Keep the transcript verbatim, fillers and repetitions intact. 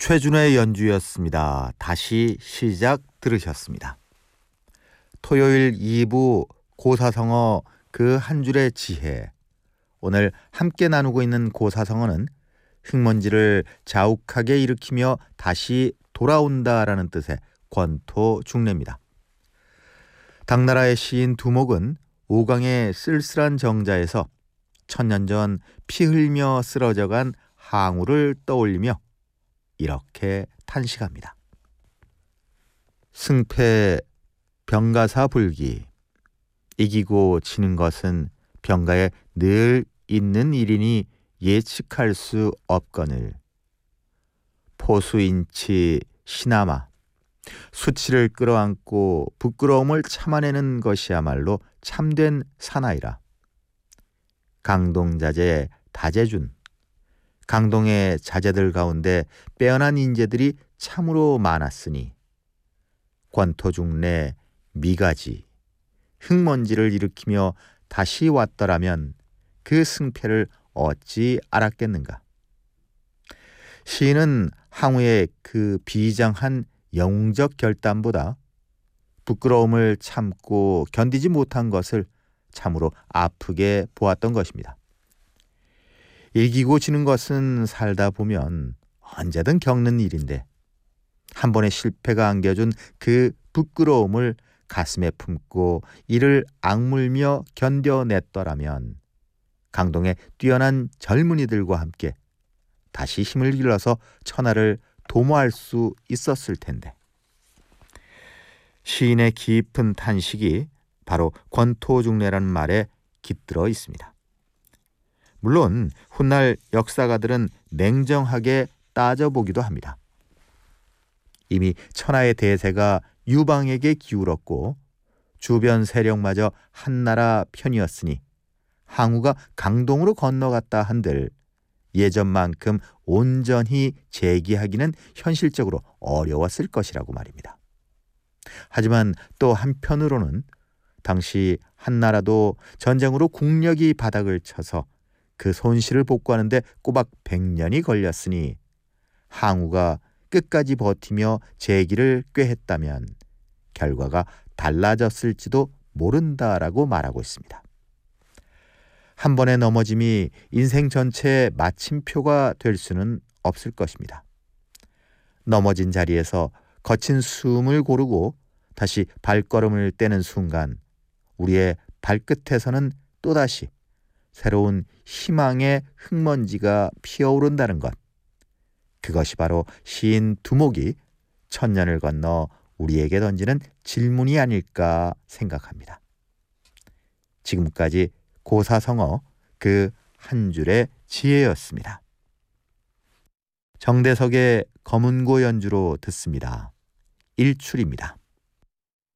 최준호의 연주였습니다. 다시 시작 들으셨습니다. 토요일 이 부 고사성어 그 한 줄의 지혜. 오늘 함께 나누고 있는 고사성어는 흙먼지를 자욱하게 일으키며 다시 돌아온다라는 뜻의 권토중래입니다. 당나라의 시인 두목은 오강의 쓸쓸한 정자에서 천년 전 피 흘며 쓰러져간 항우를 떠올리며 이렇게 탄식합니다. 승패 병가사 불기. 이기고 지는 것은 병가에 늘 있는 일이니 예측할 수 없거늘. 포수인치 시나마. 수치를 끌어안고 부끄러움을 참아내는 것이야말로 참된 사나이라. 강동자재 다재준. 강동의 자제들 가운데 빼어난 인재들이 참으로 많았으니 권토중래 미가지. 흙먼지를 일으키며 다시 왔더라면 그 승패를 어찌 알았겠는가. 시인은 항우의 그 비장한 영웅적 결단보다 부끄러움을 참고 견디지 못한 것을 참으로 아프게 보았던 것입니다. 이기고 지는 것은 살다 보면 언제든 겪는 일인데 한 번의 실패가 안겨준 그 부끄러움을 가슴에 품고 이를 악물며 견뎌냈더라면 강동의 뛰어난 젊은이들과 함께 다시 힘을 길러서 천하를 도모할 수 있었을 텐데. 시인의 깊은 탄식이 바로 권토중래라는 말에 깃들어 있습니다. 물론 훗날 역사가들은 냉정하게 따져보기도 합니다. 이미 천하의 대세가 유방에게 기울었고 주변 세력마저 한나라 편이었으니 항우가 강동으로 건너갔다 한들 예전만큼 온전히 재기하기는 현실적으로 어려웠을 것이라고 말입니다. 하지만 또 한편으로는 당시 한나라도 전쟁으로 국력이 바닥을 쳐서 그 손실을 복구하는데 꼬박 백 년이 걸렸으니 항우가 끝까지 버티며 재기를 꾀했다면 결과가 달라졌을지도 모른다라고 말하고 있습니다. 한 번의 넘어짐이 인생 전체의 마침표가 될 수는 없을 것입니다. 넘어진 자리에서 거친 숨을 고르고 다시 발걸음을 떼는 순간 우리의 발끝에서는 또다시 새로운 희망의 흙먼지가 피어오른다는 것. 그것이 바로 시인 두목이 천년을 건너 우리에게 던지는 질문이 아닐까 생각합니다. 지금까지 고사성어 그 한 줄의 지혜였습니다. 정대석의 검은고 연주로 듣습니다. 일출입니다.